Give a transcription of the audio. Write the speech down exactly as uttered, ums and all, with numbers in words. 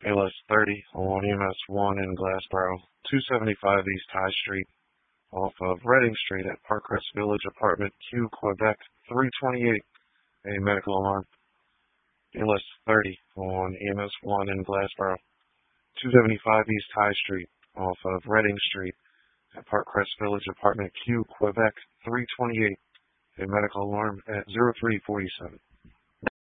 A L S thirty on E M S one in Glassboro, two seventy-five East High Street, off of Reading Street at Parkcrest Village, Apartment Q, Quebec three twenty-eight. A medical alarm. A L S thirty on E M S one in Glassboro, two seventy-five East High Street, off of Reading Street at Parkcrest Village, Apartment Q, Quebec three twenty-eight. A medical alarm at zero three forty-seven.